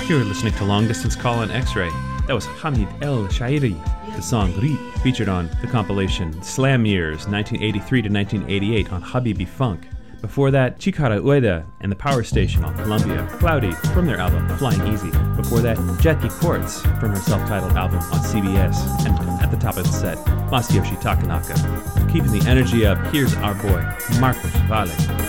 You're listening to Long Distance Call and X-Ray. That was Hamid El Shairi. The song Reep featured on the compilation Slam Years 1983 to 1988 on Habibi Funk. Before that, Chikara Ueda and the Power Station on Columbia, Cloudy from their album Flying Easy. Before that, Jetty Quartz from her self-titled album on CBS. And at the top of the set, Masayoshi Takanaka. Keeping the energy up, here's our boy, Marcos Valle.